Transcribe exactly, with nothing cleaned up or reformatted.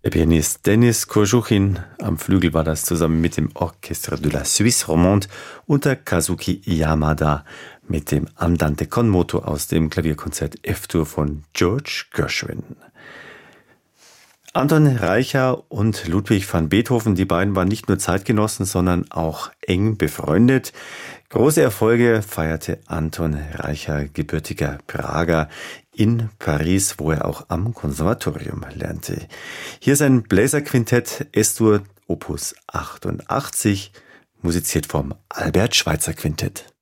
Der Pianist Denis Kojoukhin, am Flügel war das zusammen mit dem Orchestre de la Suisse Romande unter Kazuki Yamada mit dem Andante con moto aus dem Klavierkonzert F-Dur von George Gershwin. Anton Reicha und Ludwig van Beethoven, die beiden waren nicht nur Zeitgenossen, sondern auch eng befreundet. Große Erfolge feierte Anton Reicha, gebürtiger Prager, in Paris, wo er auch am Konservatorium lernte. Hier sein Bläserquintett S-Dur Opus achtundachtzig, musiziert vom Albert Schweitzer Quintett.